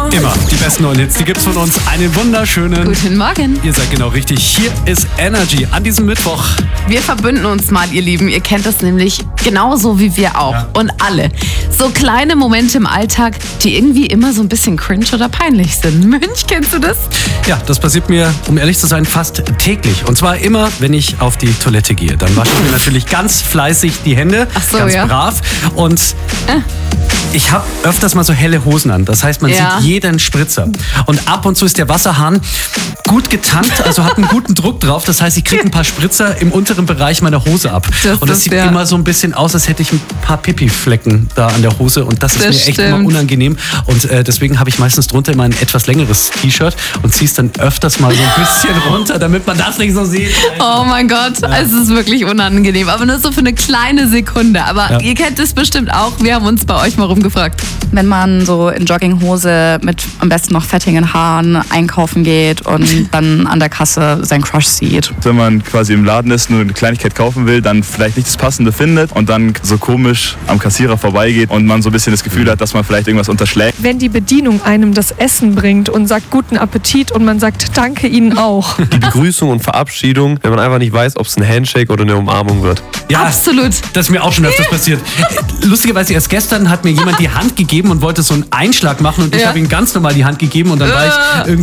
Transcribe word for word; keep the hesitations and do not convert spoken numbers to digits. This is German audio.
Immer die besten neuen Hits, die gibt's von uns. Einen wunderschönen Guten Morgen. Ihr seid genau richtig. Hier ist Energy an diesem Mittwoch. Wir verbünden uns mal, ihr Lieben. Ihr kennt das nämlich genauso wie wir auch. Ja. Und alle. So kleine Momente im Alltag, die irgendwie immer so ein bisschen cringe oder peinlich sind. Mönch, kennst du das? Ja, das passiert mir, um ehrlich zu sein, fast täglich. Und zwar immer, wenn ich auf die Toilette gehe. Dann wasche ich mir natürlich ganz fleißig die Hände. Ach so, ganz ja. brav. Und Äh. ich habe öfters mal so helle Hosen an. Das heißt, man Ja. sieht jeden Spritzer. Und ab und zu ist der Wasserhahn gut getankt, also hat einen guten Druck drauf. Das heißt, ich kriege ein paar Spritzer im unteren Bereich meiner Hose ab. Das und das ist sieht ja- immer so ein bisschen aus, als hätte ich ein paar Pipi-Flecken da an der Hose. Und das ist Das mir echt stimmt. immer unangenehm. Und äh, deswegen habe ich meistens drunter immer ein etwas längeres T-Shirt und ziehe es dann öfters mal so ein bisschen runter, damit man das nicht so sieht. Oh mein Gott, es ist wirklich unangenehm. Aber nur so für eine kleine Sekunde. Aber Ja. ihr kennt es bestimmt auch. Wir haben uns bei euch mal rumgefragt. Wenn man so in Jogginghose mit am besten noch fettigen Haaren einkaufen geht und dann an der Kasse seinen Crush sieht. Wenn man quasi im Laden ist, nur eine Kleinigkeit kaufen will, dann vielleicht nicht das Passende findet und dann so komisch am Kassierer vorbeigeht und man so ein bisschen das Gefühl hat, dass man vielleicht irgendwas unterschlägt. Wenn die Bedienung einem das Essen bringt und sagt guten Appetit und man sagt danke Ihnen auch. Die Begrüßung und Verabschiedung, wenn man einfach nicht weiß, ob es ein Handshake oder eine Umarmung wird. Ja, Absolut. das ist mir auch schon öfters passiert. Lustigerweise erst gestern hat mir jemand die Hand gegeben und wollte so einen Einschlag machen und ich Ja. habe ihm ganz normal die Hand gegeben und dann war ich irgendwie